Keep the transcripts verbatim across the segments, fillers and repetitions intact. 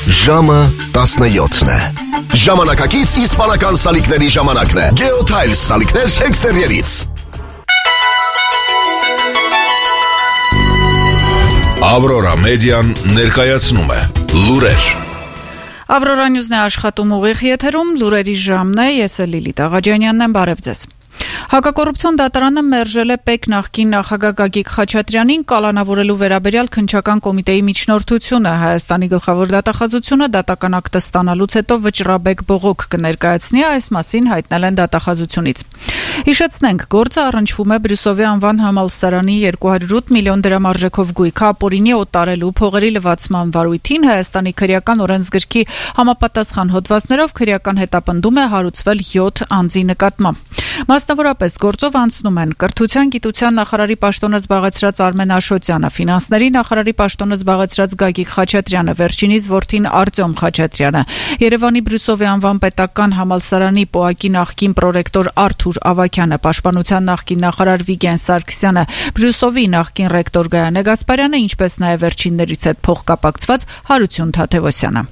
Ժամը տասնյոթն է։ Ժամանակակից իսպանական սալիկների ժամանակն է։ Geotiles սալիկներ էքստերիերից։ Ավրորա մեդիան ներկայացնում է լուրեր։ Ավրորա նյուզն է աշխատում ուղիղ եթերում, լուրերի ժամն է, ես է Լիլիթ Աղաջանյանն եմ, բարև ձեզ։ Հակակոռուպցիոն դատարանը մերժել է ՊԵԿ նախկին նախագահ Գագիկ Խաչատրյանին կալանավորելու վերաբերյալ քննչական կոմիտեի միջնորդությունը։ Հայաստանի գլխավոր դատախազությունը դատական ակտը ստանալուց հետո վճռաբեկ բողոք կներկայացնի, այս մասին հայտնել են դատախազությունից։ Հիշեցնենք, գործը առնչվում է Բրյուսովի անվան համալսարանի երկու հարյուր ութ միլիոն դրամ արժեքով գույքը ապօրինի օտարելու փողերի լվացման վարույթին։ Հայաստանի քրեական օրենսգրքի համապատասխան հոդվածներով քրեական հետապնդում է հարուցվել յոթ անձի նկատմամբ։ Մասնավորապես գործով անցնում են կրթության, գիտության նախարարի պաշտոնը զբաղեցրած Արմեն Աշոտյանը, ֆինանսների նախարարի պաշտոնը զբաղեցրած Գագիկ Խաչատրյանը, վերջինիս որդին Արտյոմ Խաչատրյանը, Երևանի Բրյուսովի անվան պետական համալսարանի ՊՕԱԿ-ի նախկին պրոռեկտոր Արթուր Ավագյանը, Պաշտպանության նախկին նախարար Վիգեն Սարգսյանը, Բրյուսովի նախկին ռեկտոր Գայանե Գասպարյանը, ինչպես նաև վերջիններից հետ փոխկապակցված Հարություն Թադևոսյանը։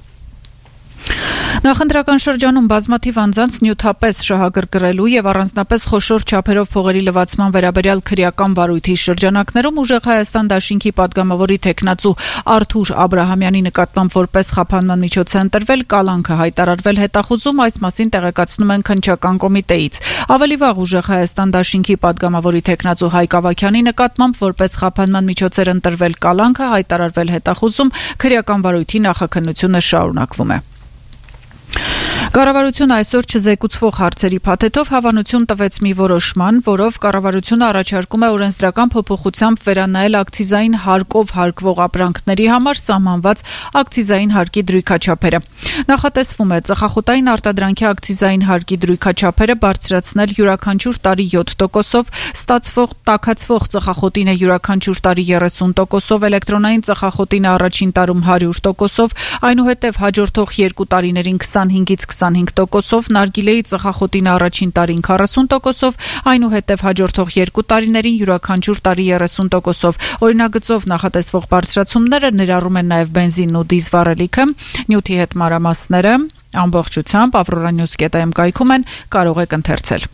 Նախընտրական շրջանում բազմաթիվ անձանց նյութապես շահագրգռելու եւ առանձնապես խոշոր չափերով փողերի լվացման վերաբերյալ քրեական վարույթի շրջանակներում ուժեղ Հայաստան դաշինքի падգամավորի տեխնացու Արթուր Աբրահամյանի նկատմամբ որպես խափանման միջոց է ընտրվել կալանքը հայտարարվել հետախուզում, այս մասին տեղեկացնում են քննչական կոմիտեից։ Ավելի վաղ ուժեղ Հայաստան դաշինքի падգամավորի տեխնացու Հայկ Ավագյանի նկատմամբ որպես խափանման միջոց էր ընտրվել կալանքը հայտարարվել հետախուզում, քրեական վարույթի նախաքննությունը շարունակվում է։ Կառավարությունը այսօր չզեկուցվող հարցերի փաթեթով հավանություն տվեց մի որոշման, որով կառավարությունը առաջարկում է օրենսդրական փոփոխությամբ վերանայել ակցիզային հարկով հարկվող ապրանքների համար սահմանված ակցիզային հարկի դրույքաչափերը։ Նախատեսվում է ծխախոտային արտադրանքի ակցիզային հարկի դրույքաչափերը բարձրացնել յուրաքանչյուր տարի յոթ տոկոսով, ստացվող տաքացվող ծխախոտին է յուրաքանչյուր տարի երեսուն տոկոսով, էլեկտրոնային ծխախոտին առաջին տարում հարյուր տոկոսով, այնուհետև հաջորդող երկու տարիներին քսանհինգից քսանհինգ տոկոսով, նարգիլեի ծխախոտին առաջին տարին քառասուն տոկոսով, այնուհետև հաջորդող երկու տարիներին յուրաքանչյուր տարի երեսուն տոկոսով։ Օրինագծով նախատեսվող բարձրացումները ներառում են նաև բենզինն ու դիզել վառելիքը, նյութի հետ մանրամասները ամբողջությամբ avroranews dot am կայքում են, կարող եք ընթերցել։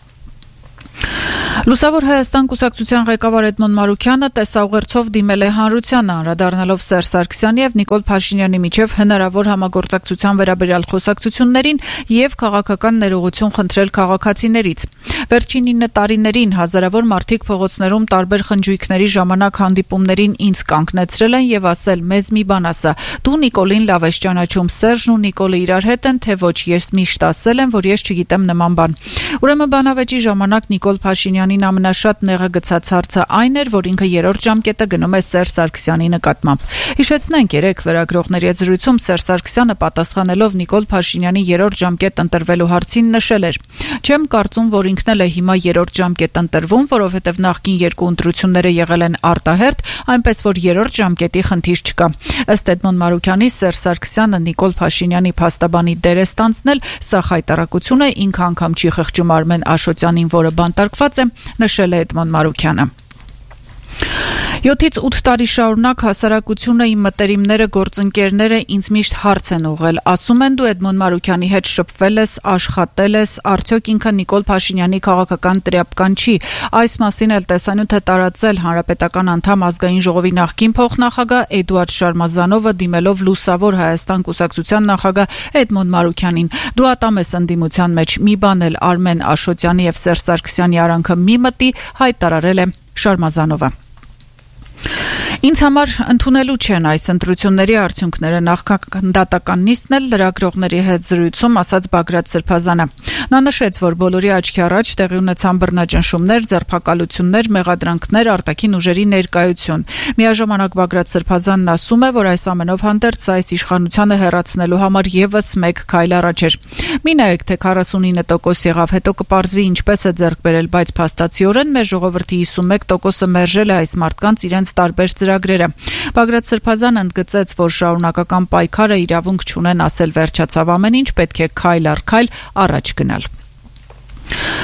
Լուսավոր Հայաստան կուսակցության ղեկավար Էդմոն Մարուքյանը տեսաուղերձով դիմել է հանրությանը, անդրադառնալով Սերժ Սարգսյանի եւ Նիկոլ Փաշինյանի միջև հնարավոր համագործակցության վերաբերյալ խոսակցություններին եւ քաղաքական ներողություն խնդրել քաղաքացիներից։ Վերջին ինը տարիներին հազարավոր մարդիկ փողոցներում տարբեր խնջույքների ժամանակ հանդիպումներին ինձ կանգնեցրել են եւ ասել մեզ մի բան ասա, դու Նիկոլին լավ ես ճանաչում, Սերժն ու Նիկոլը իրար հետ են, թե ոչ, ես միշտ ասել եմ, որ ես չգիտեմ նման բան։ Ուրեմն բանավեճի ժամանակ Նիկոլ Փաշինյանին ամենաշատ նեղը գցած հարցը այն էր, որ ինքը երրորդ ժամկետը գնում է Սերժ Սարգսյանի նկատմամբ։ Հիշեցնենք, երեք լրագրողների հետ զրույցում Սերժ Սարգսյանը պատասխանելով Նիկոլ Փաշինյանի երրորդ ժամկետ ընտրվելու հարցին նշել էր. «Չեմ կարծում, որ ինքն էլ է հիմա երրորդ ժամկետ ընտրվում, որովհետև նախկին երկու ընտրությունները եղել են արտահերթ, այնպես որ երրորդ ժամկետի խնդիր չկա»։ Ըստ Էդմոն Մարուքյանի, Սերժ Սարգսյանը Նիկոլ Փաշինյանի փաստաբանի դեր է ստանձնել, սա խայտարակություն է, ինքը անգամ չի խղճում Արմեն Աշոտյանին, որը բանտարկված է, նշել է Էդմոն Մարուքյանը։ յոթից ութ տարի շարունակ հասարակությունը, իմ մտերիմները, գործընկերները ինձ միշտ հարց են ուղղել, ասում են դու Էդմոն Մարուքյանի հետ շփվել ես, աշխատել ես, արդյոք ինքը Նիկոլ Փաշինյանի քաղաքական տրյապկան չի։ Այս մասին էլ տեսանյութ է տարածել հանրապետական անդամ ազգային ժողովի նախկին փոխնախագահ Էդուարդ Շարմազանովը, դիմելով Լուսավոր Հայաստան կուսակցության նախագահ Էդմոն Մարուքյանին։ Դու ատամ ես ընդդիմության մեջ, մի բան էլ Արմեն Աշոտյանի եւ Սերժ Սարգսյանի արանքը մի մտի, հայտարարել է Շարմազանովը։ Ինձ համար ընդունելու չեն այս ընտրությունների արդյունքները, նախքան դատական նիստն էլ լրագրողների հետ զրույցում ասաց Բագրատ Սրբազանը։ Նա նշեց, որ բոլորի աչքի առաջ տեղի ունեցան բռնաճնշումներ, ձերբակալություններ, մեղադրանքներ, արտաքին ուժերի ներկայություն։ Միաժամանակ Բագրատ Սրբազանն ասում է, որ այս ամենով հանդերձ այս իշխանությանը հեռացնելու համար եւս մեկ քայլ առաջ էր։ Մի նայեք, թե քառասունինը տոկոս եղավ, հետո կպարզվի ինչպես է ձեռք բերել, բայց փաստացիորեն մեր ժողովրդի հիսունմեկ տոկոսը մերժել է այս մարդկանց իրենց տարբեր ծրագրերը։ Բագրատ Սրբազանը ընդգծեց, որ շարունակական պայքարը իրավունք չունեն ասել վերջացավ ամեն ինչ, պետք է քայլ առ քայլ առաջ գնալ։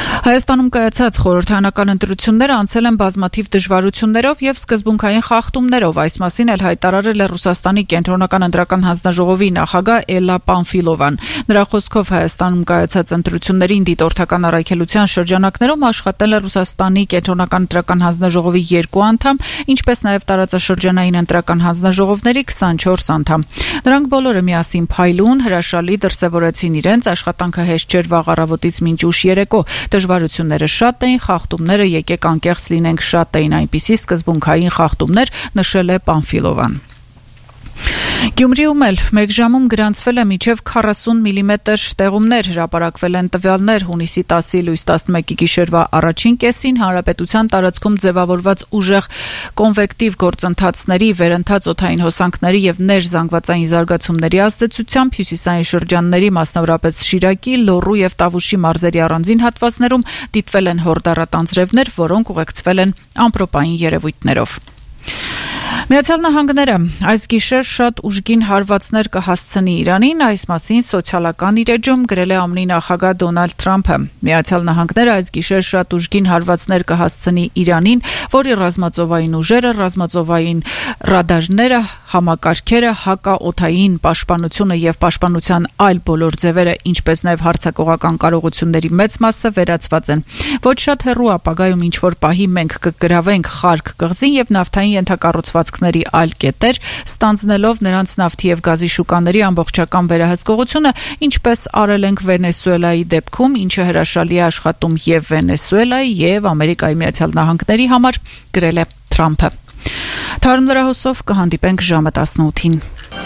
Հայաստանում կայացած խորհրդարանական ընտրությունները անցել են բազմաթիվ դժվարություններով եւ սկզբունքային խախտումներով, այս մասին էլ հայտարարել է Ռուսաստանի կենտրոնական ընտրական հանձնաժողովի նախագահ Էլլա Պանֆիլովան։ Նրա խոսքով Հայաստանում կայացած ընտրություններին դիտորդական առաքելության շրջանակներում աշխատել է Ռուսաստանի կենտրոնական ընտրական հանձնաժողովի երկու անդամ, ինչպես նաեւ տարածաշրջանային ընտրական հանձնաժողովների քսանչորս անդամ։ Նրանք բոլորը միասին փայլուն, հրաշալի դրսևորեցին իրենց, աշխատանքը հեշտ չէր վաղ առավոտից մինչ ուշ երեկո։ Դժվարությունները շատ էին, խախտումները եկեք անկեղծ լինենք շատ էին, այնպիսի սկզբունքային խախտումներ, նշել է Պանֆիլովան։ Գյումրիում էլ մեկ ժամում գրանցվել է մինչև քառասուն միլիմետր տեղումներ, հրապարակվել են տվյալներ հունիսի տասի լույս տասնմեկի գիշերվա առաջին կեսին հանրապետության տարածքում ձևավորված ուժեղ կոնվեկտիվ գործընթացների, վերընթաց օդային հոսանքների եւ ներզանգվածային զարգացումների ազդեցությամբ հյուսիսային շրջանների, մասնավորապես Շիրակի, Լոռու եւ Տավուշի մարզերի առանձին հատվածներում դիտվել են հորդառատ անձրևներ, որոնք ուղեկցվել են ամպրոպային երևույթներով։ Միացյալ Նահանգները այս գիշեր շատ ուժգին հարվածներ կհասցնի Իրանին, այս մասին սոցիալական իր էջում գրել է ԱՄՆ նախագահ Դոնալդ Թրամփը։ Միացյալ Նահանգները այս գիշեր շատ ուժգին հարվածներ կհասցնի Իրանին, որի ռազմածովային ուժերը, ռազմածովային ռադարները, համակարգերը, հակաօդային պաշտպանությունը եւ պաշտպանության այլ բոլոր ձևերը, ինչպես նաեւ հարձակողական կարողությունների մեծ մասը վերացված են։ Ոչ շատ հեռու ապագայում ինչ որ պահի մենք կգրավենք Խարկ կղզին եւ նավթային ենթակառուցվածքների այլ կետեր, ստանձնելով նրանց նավթի եւ գազի շուկաների ամբողջական վերահսկողությունը, ինչպես արել ենք Վենեսուելայի դեպքում, ինչը հրաշալի է աշխատում եւ Վենեսուելայի եւ Ամերիկայի Միացյալ Նահանգների համար, գրել է Թրամփը։ Թարմ լրահոսով կհանդիպենք ժամը տասնութին։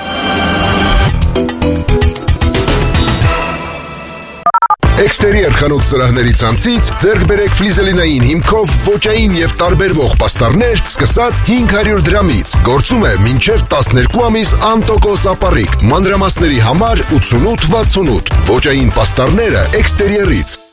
Էքստերիեր խանութ սրահների ցանցից ձեռք բերեք ֆլիզելինային հիմքով ոճային եւ տարբերվող պաստառներ սկսած հինգ հարյուր դրամից։ Գործում է մինչև տասներկու ամիս անտոկոս ապառիկ։ Մանրամասների համար ութսունութ վաթսունութ։ Ոճային պաստառները Էքստերիերից։